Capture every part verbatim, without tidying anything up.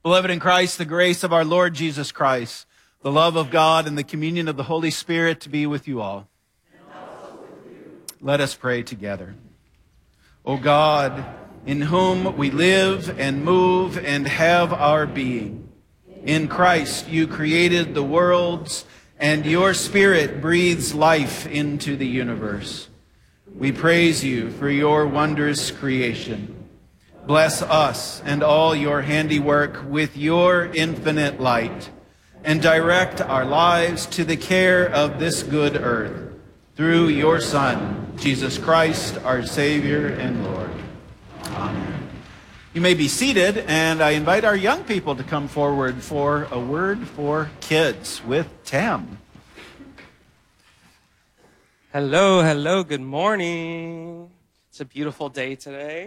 Beloved in Christ, the grace of our Lord Jesus Christ, the love of God, and the communion of the Holy Spirit to be with you all. And also with you. Let us pray together. O God, in whom we live and move and have our being, in Christ you created the worlds, and your Spirit breathes life into the universe. We praise you for your wondrous creation. Bless us and all your handiwork with your infinite light, and direct our lives to the care of this good earth, through your Son, Jesus Christ, our Savior and Lord. Amen. You may be seated, and I invite our young people to come forward for a word for kids with Tam. Hello, hello, good morning. It's a beautiful day today.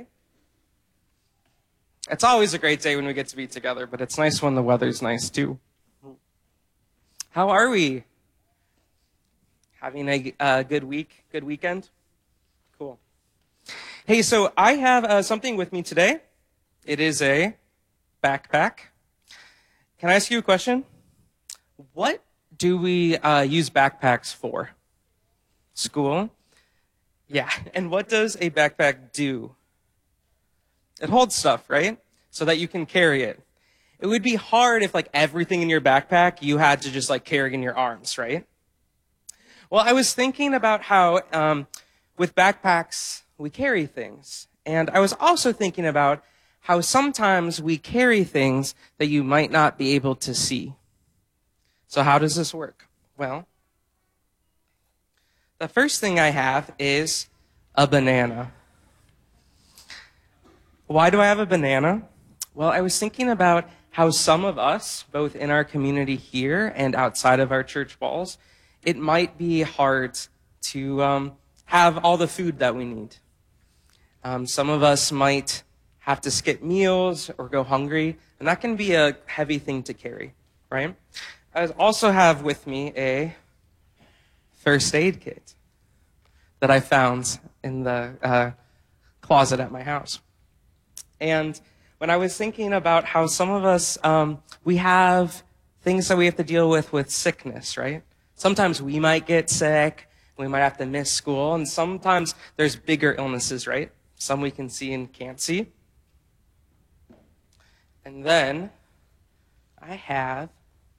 It's always a great day when we get to be together, but it's nice when the weather's nice too. How are we? Having a uh, good week, good weekend? Cool. Hey, so I have uh, something with me today. It is a backpack. Can I ask you a question? What do we uh, use backpacks for? School? Yeah, and what does a backpack do? It holds stuff, right? So that you can carry it. It would be hard if like everything in your backpack you had to just like carry in your arms, right? Well, I was thinking about how um, with backpacks we carry things. And I was also thinking about how sometimes we carry things that you might not be able to see. So how does this work? Well, the first thing I have is a banana. Why do I have a banana? Well, I was thinking about how some of us, both in our community here and outside of our church walls, it might be hard to um, have all the food that we need. Um, some of us might have to skip meals or go hungry, and that can be a heavy thing to carry, right? I also have with me a first aid kit that I found in the uh, closet at my house. And when I was thinking about how some of us, um, we have things that we have to deal with with sickness, right? Sometimes we might get sick, we might have to miss school, and sometimes there's bigger illnesses, right? Some we can see and can't see. And then I have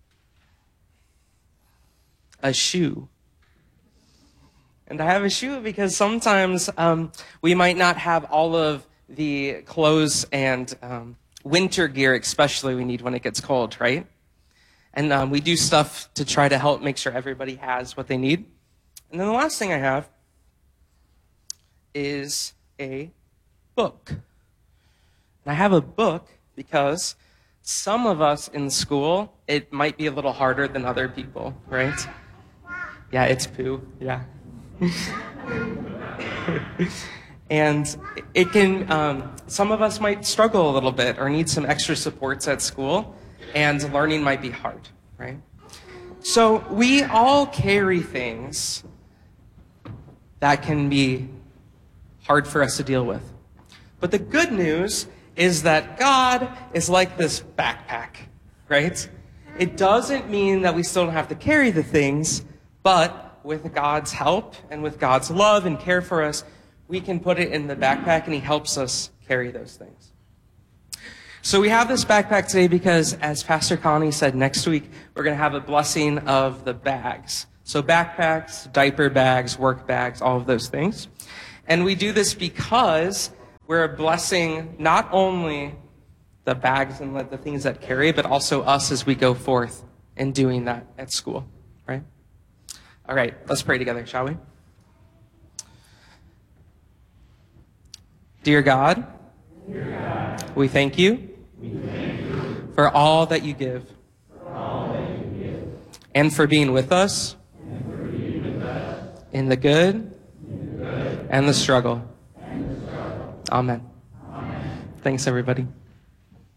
a shoe. And I have a shoe because sometimes um, we might not have all of the clothes and um, winter gear, especially, we need when it gets cold, right? And um, we do stuff to try to help make sure everybody has what they need. And then the last thing I have is a book. And I have a book because some of us in school, it might be a little harder than other people, right? Yeah, it's poo, yeah. And it can, um, some of us might struggle a little bit or need some extra supports at school, and learning might be hard, right? So we all carry things that can be hard for us to deal with. But the good news is that God is like this backpack, right? It doesn't mean that we still don't have to carry the things, but with God's help and with God's love and care for us, we can put it in the backpack, and he helps us carry those things. So we have this backpack today because, as Pastor Connie said, next week we're going to have a blessing of the bags. So backpacks, diaper bags, work bags, all of those things. And we do this because we're blessing not only the bags and the things that carry, but also us as we go forth in doing that at school, right? All right, let's pray together, shall we? Dear God, Dear God, we thank you, we thank you for all that you give, for all that you give, and for being with us, and for being with us in the good, in the good and the struggle. And the struggle. Amen. Amen. Thanks, everybody.